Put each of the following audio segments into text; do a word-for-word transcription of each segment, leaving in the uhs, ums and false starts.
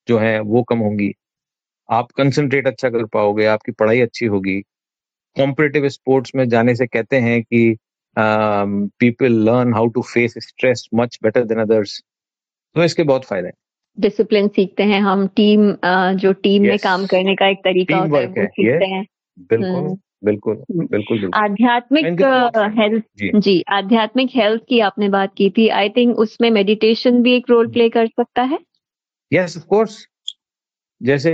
जो है वो कम होंगी, आप कंसंट्रेट अच्छा कर पाओगे, आपकी पढ़ाई अच्छी होगी। कॉम्पिटिटिव स्पोर्ट्स में जाने से कहते हैं कि people learn how to face stress much better than others. तो इसके बहुत फायदे हैं। डिसिप्लिन सीखते हैं हम, टीम जो टीम yes. में काम करने का एक तरीका टीम होता है वर्क वो है ये, सीखते हैं। बिल्कुल हम्म, बिल्कुल हम्म। बिल्कुल बिल्कुल। आध्यात्मिक हेल्थ, जी जी आध्यात्मिक हेल्थ की आपने बात की थी, आई थिंक उसमें मेडिटेशन भी एक रोल प्ले कर सकता है। यस ऑफ कोर्स, जैसे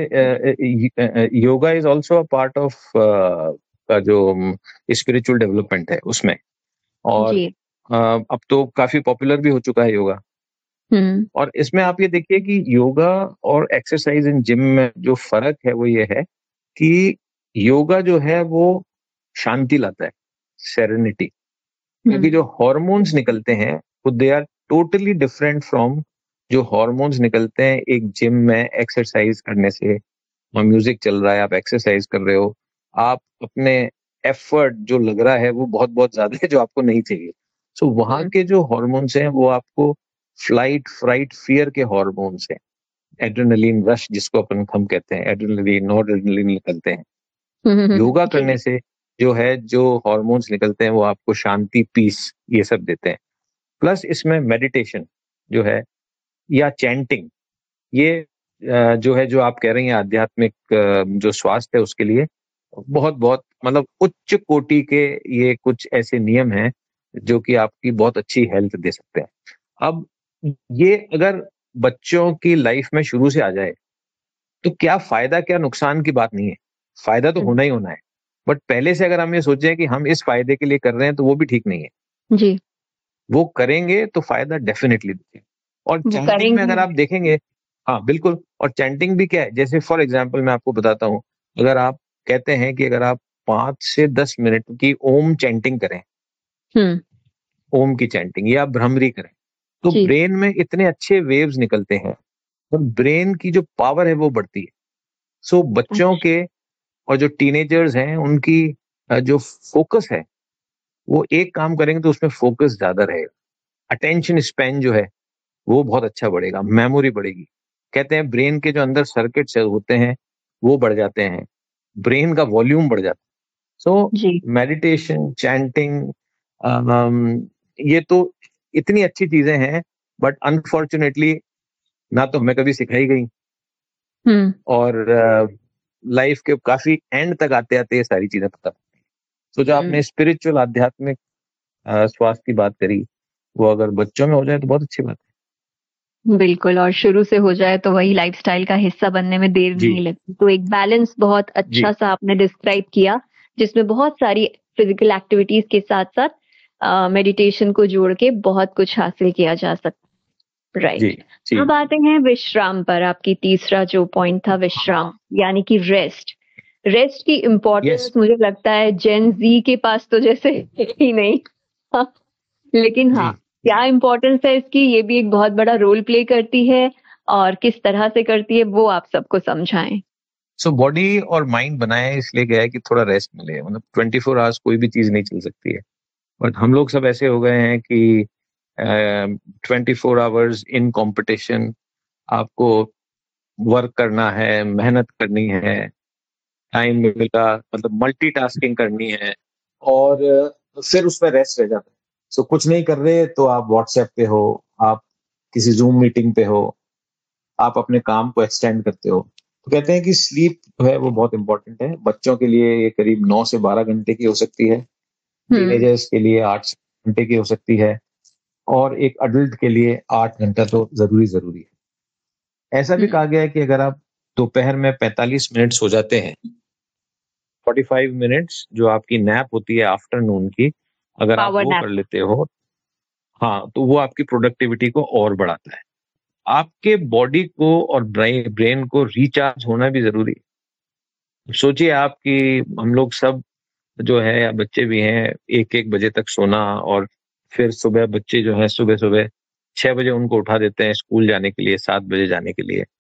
yoga is also a part of का जो स्पिरिचुअल डेवलपमेंट है उसमें, और जी। uh, अब तो काफी पॉपुलर भी हो चुका है योगा। हम्म और इसमें आप ये देखिए कि योगा और एक्सरसाइज इन जिम में जो फर्क है वो ये है कि योगा जो है वो शांति लाता है, सेरेनिटी, क्योंकि जो हॉर्मोन्स निकलते हैं वो they are totally different from जो हॉर्मोन्स निकलते हैं एक जिम में एक्सरसाइज करने से। और म्यूजिक चल रहा है, आप एक्सरसाइज कर रहे हो, आप अपने एफर्ट जो लग रहा है वो बहुत बहुत ज्यादा है जो आपको नहीं चाहिए। सो so, वहां के जो हॉर्मोन्स हैं वो आपको फ्लाइट फ्राइट फियर के हॉर्मोन्स हैं। एड्रेनलिन रश जिसको अपन हम कहते हैं, एड्रेनलिन नॉरएड्रेनलिन निकलते हैं। योगा करने से जो है जो हॉर्मोन्स निकलते हैं वो आपको शांति, पीस, ये सब देते हैं। प्लस इसमें मेडिटेशन जो है या चैंटिंग, ये जो है जो आप कह रही हैं आध्यात्मिक जो स्वास्थ्य है उसके लिए बहुत बहुत मतलब उच्च कोटि के ये कुछ ऐसे नियम हैं जो कि आपकी बहुत अच्छी हेल्थ दे सकते हैं। अब ये अगर बच्चों की लाइफ में शुरू से आ जाए तो क्या फायदा क्या नुकसान की बात नहीं है, फायदा तो होना ही होना है। बट पहले से अगर हम ये सोचें कि हम इस फायदे के लिए कर रहे हैं तो वो भी ठीक नहीं है। जी, वो करेंगे तो फायदा डेफिनेटली दिखेगा। और चैंटिंग में अगर आप देखेंगे, हाँ बिल्कुल, और चैंटिंग भी क्या है, जैसे फॉर एग्जाम्पल मैं आपको बताता हूँ, अगर आप कहते हैं कि अगर आप पांच से दस मिनट की ओम चैंटिंग करें, ओम की चैंटिंग या भ्रमरी करें, तो ब्रेन में इतने अच्छे वेव्स निकलते हैं और ब्रेन की जो पावर है वो बढ़ती है। सो so, बच्चों के और जो टीनेजर्स हैं उनकी जो फोकस है वो एक काम करेंगे तो उसमें फोकस ज्यादा रहेगा, अटेंशन स्पैन जो है वो बहुत अच्छा बढ़ेगा, मेमोरी बढ़ेगी। कहते हैं ब्रेन के जो अंदर सर्किट्स होते हैं वो बढ़ जाते हैं, ब्रेन का वॉल्यूम बढ़ जाता है। सो मेडिटेशन, चैंटिंग, ये तो इतनी अच्छी चीजें हैं, बट अनफॉर्चुनेटली ना तो हमें कभी सिखाई गई, और लाइफ के काफी एंड तक आते आते ये सारी चीजें पता। तो जो आपने स्पिरिचुअल आध्यात्मिक स्वास्थ्य की बात करी, वो अगर बच्चों में हो जाए तो बहुत अच्छी बात है। बिल्कुल, और शुरू से हो जाए तो वही लाइफस्टाइल का हिस्सा बनने में देर नहीं लगती। तो एक बैलेंस बहुत अच्छा सा आपने डिस्क्राइब किया, जिसमें बहुत सारी फिजिकल एक्टिविटीज के साथ साथ मेडिटेशन को जोड़ के बहुत कुछ हासिल किया जा सकता है। राइट, अब आते हैं विश्राम पर। आपकी तीसरा जो पॉइंट था विश्राम, यानी कि रेस्ट। रेस्ट की इम्पोर्टेंस yes. मुझे लगता है जेन जी के पास तो जैसे ही नहीं हाँ, लेकिन हाँ क्या इम्पोर्टेंस है इसकी, ये भी एक बहुत बड़ा रोल प्ले करती है, और किस तरह से करती है वो आप सबको समझाएं। सो so, बॉडी और माइंड बनाया है इसलिए गया है कि थोड़ा रेस्ट मिले, मतलब ट्वेंटी फोर आवर्स कोई भी चीज नहीं चल सकती है। बट हम लोग सब ऐसे हो गए हैं कि twenty four hours in competition, आपको वर्क करना है, मेहनत करनी है, टाइम मिलेगा, मतलब मल्टीटास्किंग करनी है, और फिर उस पर रेस्ट रह जाता है। सो so, कुछ नहीं कर रहे तो आप व्हाट्सएप पे हो, आप किसी जूम मीटिंग पे हो, आप अपने काम को एक्सटेंड करते हो। तो कहते हैं कि स्लीप जो है वो बहुत इंपॉर्टेंट है। बच्चों के लिए ये करीब नौ से बारह घंटे की हो सकती है, टीनेजर्स के लिए आठ घंटे की हो सकती है, और एक अडल्ट के लिए आठ घंटा तो जरूरी जरूरी है। ऐसा भी कहा गया है कि अगर आप दोपहर में पैंतालीस मिनट सो जाते हैं, पैंतालीस मिनट्स जो आपकी नैप होती है आफ्टरनून की, अगर आप वो कर लेते हो, हाँ, तो वो आपकी प्रोडक्टिविटी को और बढ़ाता है। आपके बॉडी को और ब्रेन को रिचार्ज होना भी जरूरी है। सोचिए आपकी, हम लोग सब जो है या बच्चे भी हैं, एक एक बजे तक सोना, और फिर सुबह बच्चे जो है सुबह सुबह छह बजे उनको उठा देते हैं स्कूल जाने के लिए, सात बजे जाने के लिए,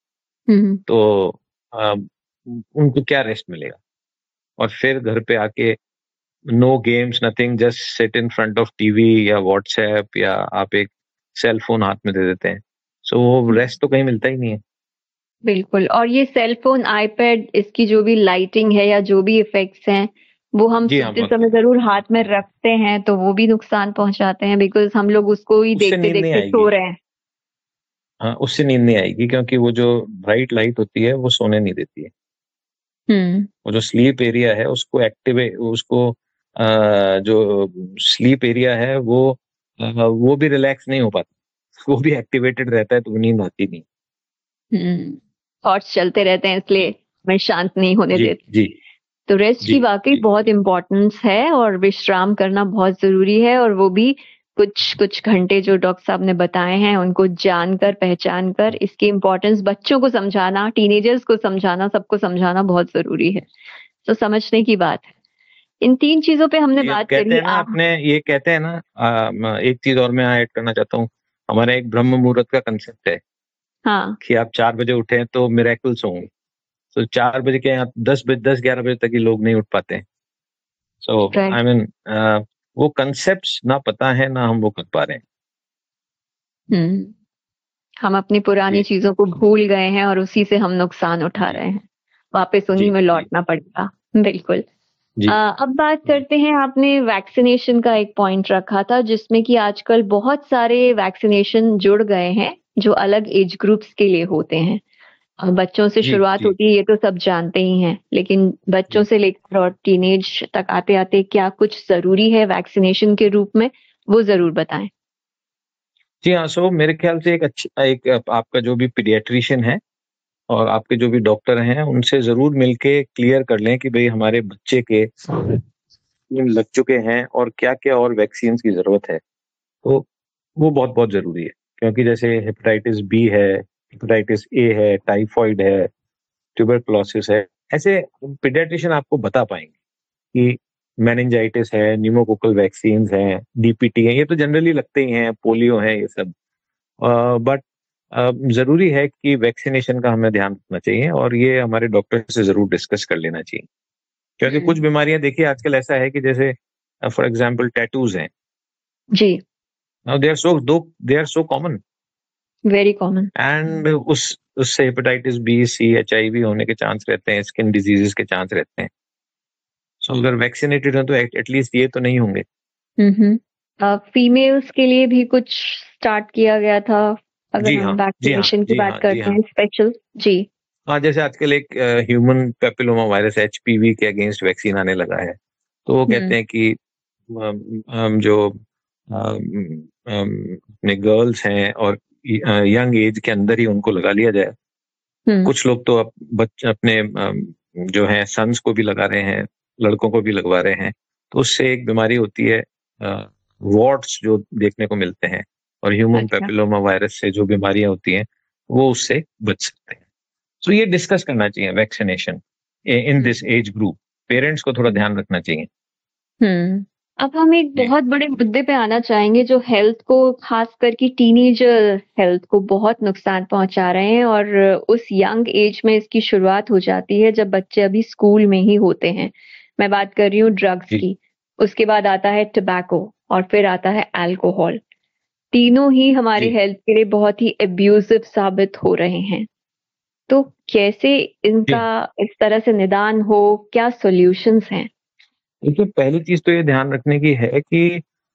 तो आ, उनको क्या रेस्ट मिलेगा? और फिर घर पे आके know games, nothing, just sit in front of TV या व्हाट्सएप, या आप एक सेल फोन हाथ में दे देते हैं। सो वो रेस्ट तो कहीं मिलता ही नहीं है। बिल्कुल। और ये सेल फोन, आईपैड, इसकी जो भी लाइटिंग है या जो भी इफेक्ट्स हैं, वो हम जी हाँ, सोते बहुत समय जरूर हाथ में रखते हैं, तो वो भी नुकसान पहुंचाते हैं, बिकॉज हम लोग उसको ही उससे देखते नींद नहीं देखते सो आएगी। रहे हैं। हाँ, उससे नींद नहीं आएगी क्योंकि वो जो ब्राइट लाइट होती है वो सोने नहीं देती है। हम्म। वो जो स्लीप एरिया है उसको एक्टिवेट, उसको अ, जो स्लीप एरिया है वो अ, वो भी रिलैक्स नहीं हो पाता, वो भी एक्टिवेटेड रहता है, तो वो नींद आती नहीं। हम्म। थॉट्स चलते रहते हैं, इसलिए मैं शांत नहीं होने जी देती। जी तो रेस्ट जी की वाकई जी बहुत इम्पोर्टेंस है, और विश्राम करना बहुत जरूरी है, और वो भी कुछ कुछ घंटे जो डॉक्टर साहब ने बताए हैं उनको जानकर पहचान कर इसकी इम्पोर्टेंस बच्चों को समझाना, टीनेजर्स को समझाना, सबको समझाना बहुत जरूरी है। तो समझने की बात है। इन तीन चीजों पे हमने जी। अब बात कहते करी। हैं ना, आ, अपने ये कहते हैं ना, आ, म- एक चीज और मैं ऐड करना चाहता हूँ। हमारा एक ब्रह्म मुहूर्त का कंसेप्ट है हाँ। कि आप चार बजे उठे तो मिरेकल्स होंगे। तो चार बजे के आप दस बजे दस ग्यारह बजे तक ही लोग नहीं उठ पाते हैं। सो राइट। आई मीन वो कंसेप्ट ना पता है, ना हम वो कर पा रहे हैं। हम्म। हम अपनी पुरानी जी चीजों को भूल गए हैं और उसी से हम नुकसान उठा जी रहे हैं। वापस जी उन्हीं में जी लौटना पड़ेगा। बिल्कुल। जी अ, अब बात जी करते हैं, आपने वैक्सीनेशन का एक पॉइंट रखा था जिसमें कि आजकल बहुत सारे वैक्सीनेशन जुड़ गए हैं जो अलग एज ग्रुप्स के लिए होते हैं। अ, बच्चों से जी शुरुआत जी होती है, ये तो सब जानते ही हैं, लेकिन बच्चों जी से लेकर और टीनेज तक आते आते क्या कुछ जरूरी है वैक्सीनेशन के रूप में, वो जरूर बताएं। जी हाँ। सो मेरे ख्याल से एक अच्छा, एक आपका जो भी पीडियाट्रिशियन है और आपके जो भी डॉक्टर हैं, उनसे जरूर मिलके क्लियर कर लें कि भाई हमारे बच्चे के वैक्सीन लग चुके हैं और क्या क्या और वैक्सीन की जरूरत है। तो वो बहुत बहुत जरूरी है, क्योंकि जैसे हेपेटाइटिस बी है, हेपेटाइटिस ए है, टाइफॉइड है, ट्यूबरकुलोसिस है, ऐसे पीडियाट्रिशियन आपको बता पाएंगे कि मेनिंजाइटिस है, न्यूमोकोकल वैक्सीन हैं, डीपीटी है, ये तो जनरली लगते ही हैं, पोलियो है, ये सब। बट जरूरी है कि वैक्सीनेशन का हमें ध्यान रखना चाहिए, और ये हमारे डॉक्टर से जरूर डिस्कस कर लेना चाहिए। क्योंकि कुछ हम्म। बीमारियां देखिए आजकल ऐसा है कि जैसे फॉर एग्जांपल टैटूज हैं। जी। नाउ दे आर सो दो they are so common, very common. And उस उससे hepatitis B, C, H I we होने के चांस रहते हैं, स्किन डिजीजेस के चांस रहते हैं। सो so, अगर वैक्सीनेटेड हो तो एटलीस्ट ये तो नहीं होंगे। हम्म। फीमेल्स के लिए भी कुछ स्टार्ट किया गया था, अगर जी हम हाँ जी हाँ वैक्सीनेशन की जी बात हाँ जी करते हाँ हैं स्पेशल। जी। हाँ। जैसे आजकल एक human papilloma virus H P V के अगेंस्ट वैक्सीन आने लगा है। तो वो कहते हम्म। हैं कि अम, अम, जो अम, अम, अपने गर्ल्स हैं और यंग एज के अंदर ही उनको लगा लिया जाए। हम्म। कुछ लोग तो अब बच्चे अपने अम, जो है सन्स को भी लगा रहे हैं, लड़कों को भी लगवा रहे हैं। तो उससे एक बीमारी होती है, वॉर्ट्स जो देखने को मिलते हैं, और ह्यूमन अच्छा। पेपिलोमा वायरस से जो बीमारियां होती हैं वो उससे बच सकते हैं। तो ये डिस्कस करना चाहिए vaccination in this age group. Parents को थोड़ा ध्यान रखना चाहिए। हम्म। अब हम एक जी बहुत बड़े मुद्दे पे आना चाहेंगे जो हेल्थ को, खास करके टीनेजर हेल्थ को बहुत नुकसान पहुंचा रहे हैं, और उस यंग एज में इसकी शुरुआत हो जाती है जब बच्चे अभी स्कूल में ही होते हैं। मैं बात कर रही हूँ ड्रग्स जी की। उसके बाद आता है टबैको, और फिर आता है अल्कोहल। तीनों ही हमारी जी हेल्थ के लिए बहुत ही एब्यूजिव साबित हो रहे हैं। तो कैसे जी। इनका इस तरह से निदान हो, क्या सॉल्यूशंस हैं? देखिए, पहली चीज तो ये ध्यान रखने की है कि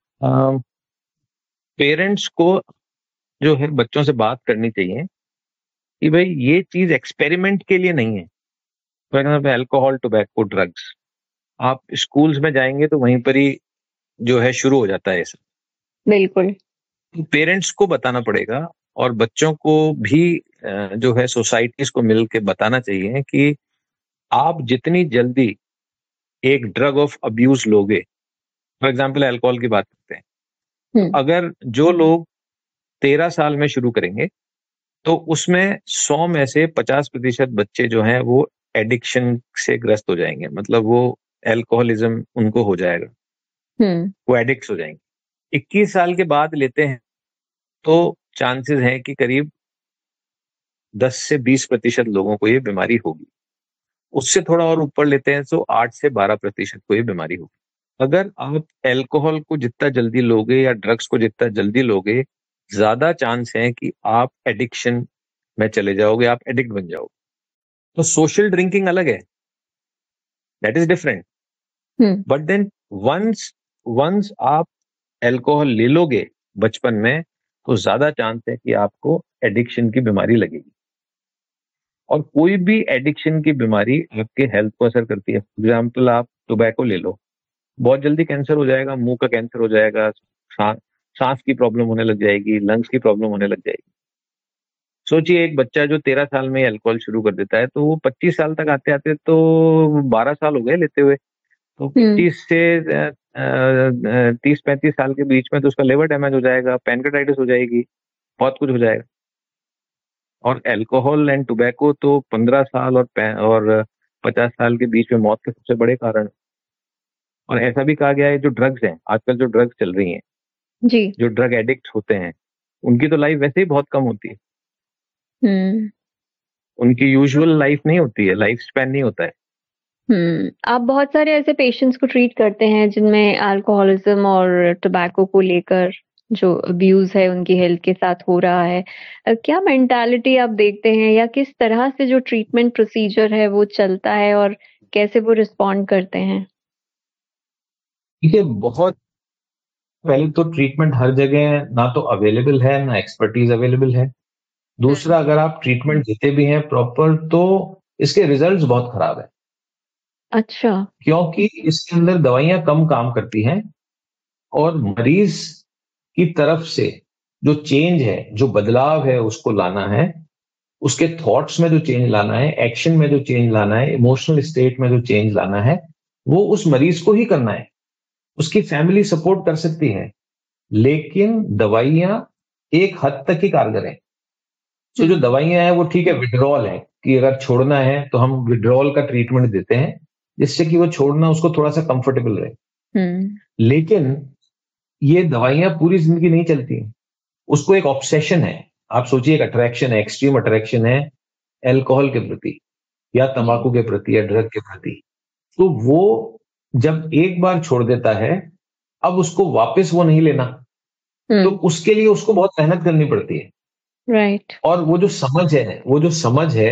पेरेंट्स को जो है बच्चों से बात करनी चाहिए कि भाई ये चीज एक्सपेरिमेंट के लिए नहीं है। For example alcohol, tobacco, drugs, आप स्कूल्स में जाएंगे तो वहीं पर ही जो है शुरू हो जाता है सब। बिल्कुल। पेरेंट्स को बताना पड़ेगा, और बच्चों को भी अ, जो है सोसाइटीज को मिल के बताना चाहिए कि आप जितनी जल्दी एक ड्रग ऑफ अब्यूज लोगे, फॉर एग्जाम्पल अल्कोहल की बात करते हैं, तो हम्म। अगर जो लोग तेरह साल में शुरू करेंगे तो उसमें सौ में से पचास प्रतिशत बच्चे जो हैं वो एडिक्शन से ग्रस्त हो जाएंगे, मतलब वो एल्कोहलिज्म उनको हो जाएगा, हम्म। वो एडिक्ट हो जाएंगे। इक्कीस साल के बाद लेते हैं तो चांसेस हैं कि करीब दस से बीस प्रतिशत लोगों को ये बीमारी होगी। उससे थोड़ा और ऊपर लेते हैं तो आठ से बारह प्रतिशत को ये बीमारी होगी। अगर आप एल्कोहल को जितना जल्दी लोगे या ड्रग्स को जितना जल्दी लोगे, ज्यादा चांस है कि आप एडिक्शन में चले जाओगे, आप एडिक्ट बन जाओगे। तो सोशल ड्रिंकिंग अलग है, that is different. But then once once आप एल्कोहल ले लोगे बचपन में, तो ज्यादा चांस है कि आपको एडिक्शन की बीमारी लगेगी। और कोई भी एडिक्शन की बीमारी आपके हेल्थ को असर करती है। फॉर एग्जाम्पल, आप टोबैको ले लो, बहुत जल्दी कैंसर हो जाएगा, मुंह का कैंसर हो जाएगा, सांस की प्रॉब्लम होने लग जाएगी, लंग्स की प्रॉब्लम होने लग जाएगी। सोचिए, एक बच्चा जो तेरह साल में अल्कोहल शुरू कर देता है, तो वो पच्चीस साल तक आते आते तो बारह साल हो गए लेते हुए। तो पच्चीस से तीस पैंतीस साल के बीच में तो उसका लिवर डैमेज हो जाएगा, पैनक्रेटाइटिस हो जाएगी, बहुत कुछ हो जाएगा। और अल्कोहल एंड टोबैको तो पंद्रह साल और और पचास साल के बीच में मौत के सबसे बड़े कारण। और ऐसा भी कहा गया है, जो ड्रग्स हैं आजकल, जो ड्रग्स चल रही हैं जी, जो ड्रग एडिक्ट होते हैं, उनकी तो लाइफ वैसे ही बहुत कम होती है। हम्म उनकी यूजुअल लाइफ नहीं होती है, लाइफ स्पैन नहीं होता है। हम्म आप बहुत सारे ऐसे पेशेंट्स को ट्रीट करते हैं जिनमें अल्कोहलिज्म और टोबैको को लेकर जो अब्यूज है उनकी हेल्थ के साथ हो रहा है। क्या मेंटालिटी आप देखते हैं, या किस तरह से जो ट्रीटमेंट प्रोसीजर है वो चलता है, और कैसे वो रिस्पॉन्ड करते हैं? देखिए, बहुत पहले तो ट्रीटमेंट हर जगह ना तो अवेलेबल है, ना एक्सपर्टीज अवेलेबल है। दूसरा, अगर आप ट्रीटमेंट देते भी हैं प्रॉपर, तो इसके रिजल्ट्स बहुत खराब है। अच्छा। क्योंकि इसके अंदर दवाइयां कम काम करती हैं, और मरीज की तरफ से जो चेंज है, जो बदलाव है, उसको लाना है, उसके थॉट्स में जो चेंज लाना है, एक्शन में जो चेंज लाना है, इमोशनल स्टेट में जो चेंज लाना है, वो उस मरीज को ही करना है। उसकी फैमिली सपोर्ट कर सकती है, लेकिन दवाइयां एक हद तक ही कारगर है। तो जो दवाइयां हैं वो ठीक है, विड्रॉल है कि अगर छोड़ना है तो हम विड्रॉल का ट्रीटमेंट देते हैं, जिससे कि वो छोड़ना उसको थोड़ा सा कंफर्टेबल रहे। लेकिन ये दवाइयां पूरी जिंदगी नहीं चलती। उसको एक ऑब्सेशन है। आप सोचिए, एक अट्रैक्शन है, एक्सट्रीम अट्रैक्शन है एल्कोहल के प्रति, या तंबाकू के प्रति, या ड्रग के प्रति। तो वो जब एक बार छोड़ देता है, अब उसको वापस वो नहीं लेना, तो उसके लिए उसको बहुत मेहनत करनी पड़ती है। Right right. और वो जो समझ है वो जो समझ है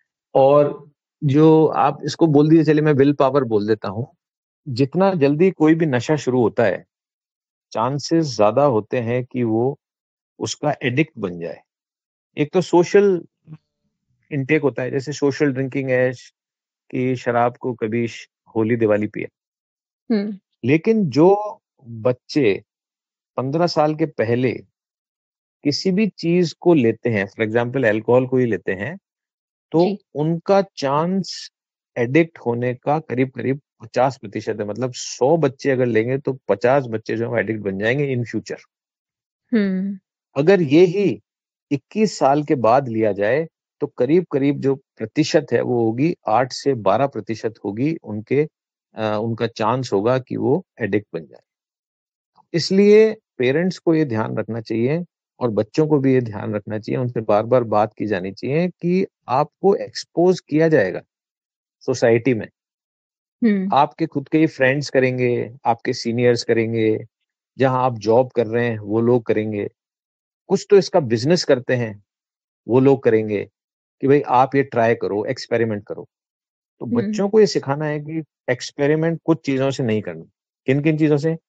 और जो आप इसको बोल दीजिए, चलिए मैं विल पावर बोल देता हूं, जितना जल्दी कोई भी नशा शुरू होता है, चांसेस ज्यादा होते हैं कि वो उसका एडिक्ट बन जाए। एक तो सोशल इनटेक होता है, जैसे सोशल ड्रिंकिंग है कि शराब को कभी होली दिवाली पिए। लेकिन जो बच्चे पंद्रह साल के पहले किसी भी चीज को लेते हैं, फॉर एग्जाम्पल अल्कोहल को ही लेते हैं, तो उनका चांस एडिक्ट होने का करीब करीब पचास प्रतिशत है। मतलब सौ बच्चे अगर लेंगे तो पचास बच्चे जो है एडिक्ट बन जाएंगे इन फ्यूचर। अगर ये ही इक्कीस साल के बाद लिया जाए, तो करीब करीब जो प्रतिशत है वो होगी आठ से बारह प्रतिशत होगी, उनके आ, उनका चांस होगा कि वो एडिक्ट बन जाए। इसलिए पेरेंट्स को ये ध्यान रखना चाहिए, और बच्चों को भी ये ध्यान रखना चाहिए, उनसे बार बार बात की जानी चाहिए कि आपको एक्सपोज किया जाएगा सोसाइटी में। आपके खुद के ही फ्रेंड्स करेंगे, आपके सीनियर्स करेंगे, जहां आप जॉब कर रहे हैं वो लोग करेंगे, कुछ तो इसका बिजनेस करते हैं वो लोग करेंगे कि भाई आप ये ट्राई करो, एक्सपेरिमेंट करो। तो बच्चों को ये सिखाना है कि एक्सपेरिमेंट कुछ चीजों से नहीं करना। किन किन चीजों से?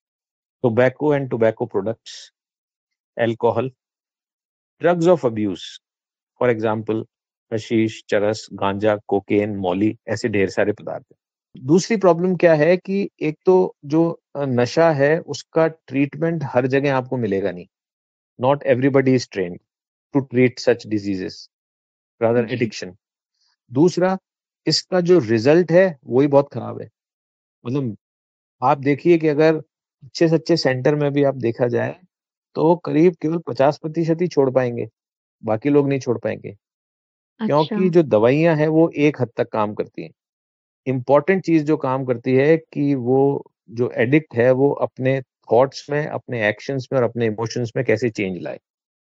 Tobacco and tobacco products, alcohol, drugs of abuse, for example hashish, चरस, गांजा, कोकेन, मौली, ऐसे ढेर सारे पदार्थ। दूसरी प्रॉब्लम क्या है कि एक तो जो नशा है उसका ट्रीटमेंट हर जगह आपको मिलेगा नहीं। Not everybody is trained to treat such diseases, rather addiction. दूसरा, इसका जो रिजल्ट है वो ही बहुत खराब है। मतलब आप देखिए कि अगर अच्छे से अच्छे सेंटर में भी आप देखा जाए तो करीब केवल पचास प्रतिशत ही छोड़ पाएंगे, बाकी लोग नहीं छोड़ पाएंगे। अच्छा। क्योंकि जो दवाइयां हैं वो एक हद तक काम करती हैं। इंपॉर्टेंट चीज जो काम करती है कि वो जो एडिक्ट है वो अपने थॉट्स में, अपने एक्शंस में और अपने इमोशंस में कैसे चेंज लाए।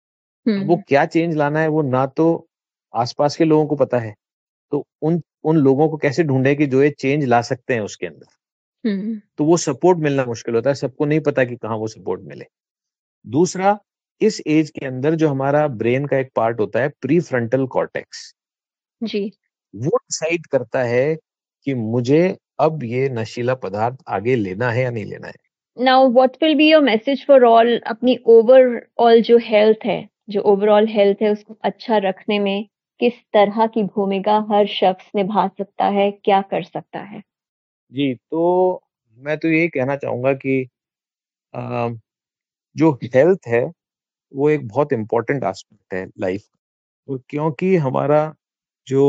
वो क्या चेंज लाना है वो ना तो आसपास के लोगों को पता है, तो उन उन लोगों को कैसे ढूंढे कि जो ये चेंज ला सकते हैं उसके अंदर। तो वो सपोर्ट मिलना मुश्किल होता है, सबको नहीं पता कि कहाँ वो सपोर्ट मिले। दूसरा, इस एज के अंदर जो हमारा ब्रेन का एक पार्ट होता है प्री फ्रंटल कॉर्टेक्स, जी, वो डिसाइड करता है कि मुझे अब ये नशीला पदार्थ आगे लेना है या नहीं लेना है। Now what will be your message for all, अपनी ओवरऑल जो हेल्थ है, जो ओवरऑल हेल्थ है उसको अच्छा रखने में किस तरह की भूमिका हर शख्स निभा सकता है, क्या कर सकता है? जी, तो मैं तो यही कहना चाहूँगा कि अ, जो हेल्थ है वो एक बहुत इम्पोर्टेंट एस्पेक्ट है लाइफ, तो क्योंकि हमारा जो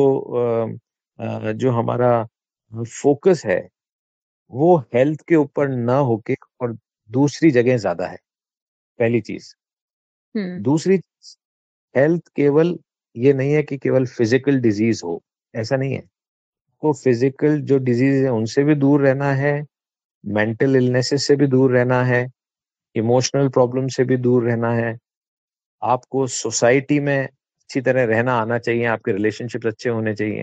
अ, अ, जो हमारा फोकस है वो हेल्थ के ऊपर ना होके और दूसरी जगह ज्यादा है, पहली चीज। हम्म। दूसरी, हेल्थ केवल ये नहीं है कि केवल फिजिकल डिजीज हो, ऐसा नहीं है। को फिजिकल जो डिजीज है उनसे भी दूर रहना है, मेंटल इलनेसेस से भी दूर रहना है, इमोशनल प्रॉब्लम से भी दूर रहना है। आपको सोसाइटी में अच्छी तरह रहना आना चाहिए, आपके रिलेशनशिप्स अच्छे होने चाहिए,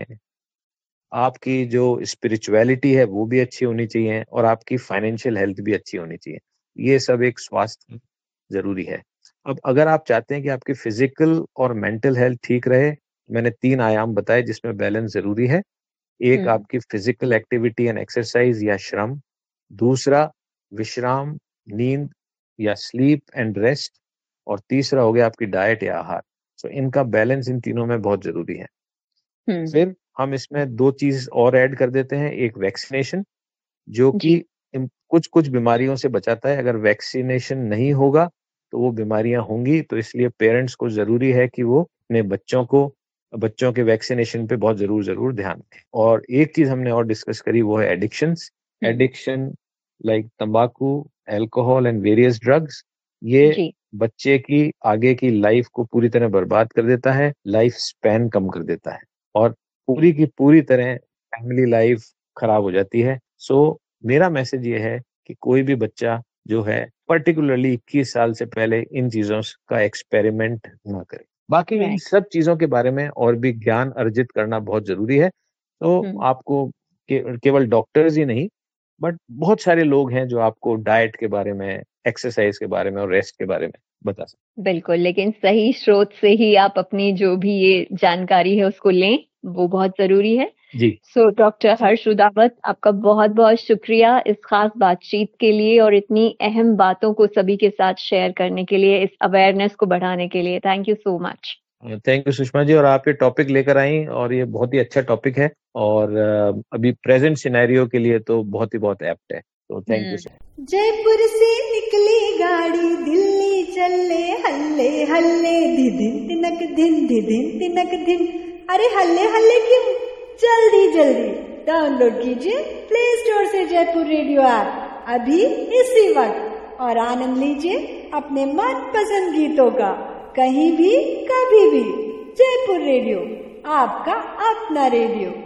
आपकी जो स्पिरिचुअलिटी है वो भी अच्छी होनी चाहिए, और आपकी फाइनेंशियल हेल्थ भी अच्छी होनी चाहिए। ये सब एक स्वास्थ्य जरूरी है। अब अगर आप चाहते हैं कि आपकी फिजिकल और मेंटल हेल्थ ठीक रहे, मैंने तीन आयाम बताए जिसमें बैलेंस जरूरी है। एक हम्म। आपकी फिजिकल एक्टिविटी एंड एक्सरसाइज या श्रम, दूसरा विश्राम, नींद या स्लीप एंड रेस्ट, और तीसरा हो गया आपकी डाइट या आहार। सो इनका बैलेंस इन तीनों में बहुत जरूरी है। हम्म। फिर हम इसमें दो चीज और ऐड कर देते हैं, एक वैक्सीनेशन जो कि जी, कुछ कुछ बीमारियों से बचाता है। अगर वैक्सीनेशन नहीं होगा तो वो बीमारियां होंगी, तो इसलिए पेरेंट्स को जरूरी है कि वो अपने बच्चों को बच्चों के वैक्सीनेशन पे बहुत जरूर जरूर ध्यान दें। और एक चीज हमने और डिस्कस करी, वो है एडिक्शंस। हम्म। एडिक्शन लाइक तंबाकू, अल्कोहल एंड वेरियस ड्रग्स, ये जी, बच्चे की आगे की लाइफ को पूरी तरह बर्बाद कर देता है, लाइफ स्पैन कम कर देता है, और पूरी की पूरी तरह फैमिली लाइफ खराब हो जाती है। सो मेरा मैसेज ये है कि कोई भी बच्चा जो है पर्टिकुलरली इक्कीस साल से पहले इन चीजों का एक्सपेरिमेंट ना करे। बाकी इन राइट। सब चीजों के बारे में और भी ज्ञान अर्जित करना बहुत जरूरी है। तो हम्म। आपको के, केवल डॉक्टर्स ही नहीं, बट बहुत सारे लोग हैं जो आपको डाइट के बारे में, एक्सरसाइज के बारे में और रेस्ट के बारे में बता सकते बिल्कुल, लेकिन सही स्रोत से ही आप अपनी जो भी ये जानकारी है उसको लें, वो बहुत ज़रूरी है। हैं। जी, सो डॉक्टर हर्ष रुदावत, आपका बहुत-बहुत शुक्रिया इस खास बातचीत के लिए और इतनी अहम बातों को सभी के साथ शेयर करने के लिए, इस अवेयरनेस को बढ़ाने के लिए। Thank you so much. Thank you Sushma ji, और आप ये टॉपिक लेकर आई, और ये बहुत ही अच्छा टॉपिक है, और अ, अभी प्रेजेंट सिनेरियो के लिए तो बहुत ही बहुत एप्ट है। तो thank you hmm. So much. Jaipur से निकली गाड़ी दिल्ली चले हल्ले हल्ले धिदिन तिनक धिन धिदिन तिनक धिन। अरे हल्ले हल्ले क्यों, जल्दी जल्दी डाउनलोड कीजिए प्ले स्टोर से जयपुर रेडियो ऐप अभी इसी वक्त, और आनंद लीजिए अपने मनपसंद गीतों का, कहीं भी कभी भी। जयपुर रेडियो, आपका अपना रेडियो।